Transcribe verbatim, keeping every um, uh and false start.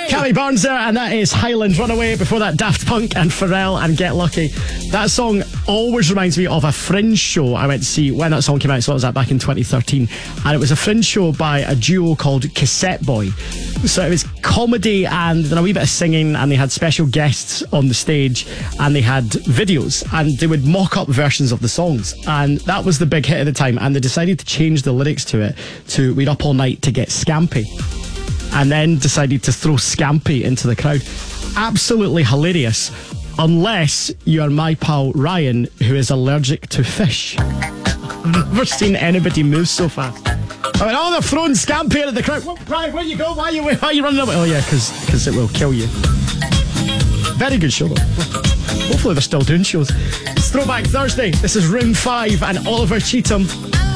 Cammy Barnes there, and that is Highland Runaway. Before that, Daft Punk and Pharrell and Get Lucky. That song always reminds me of a Fringe show I went to see when that song came out. So what was that, back in twenty thirteen? And it was a Fringe show by a duo called Cassette Boy. So it was comedy and then a wee bit of singing, and they had special guests on the stage, and they had videos, and they would mock up versions of the songs, and that was the big hit at the time. And they decided to change the lyrics to it to "We're up all night to get scampy," and then decided to throw Scampy into the crowd. Absolutely hilarious, unless you are my pal Ryan, who is allergic to fish. I've never seen anybody move so fast. I went, oh, they're throwing Scampy at the crowd. What, Ryan, where you go? Why are you, why are you running away? Oh yeah, because it will kill you. Very good show though. Hopefully they're still doing shows. It's Throwback Thursday. This is Room five and Oliver Cheatham.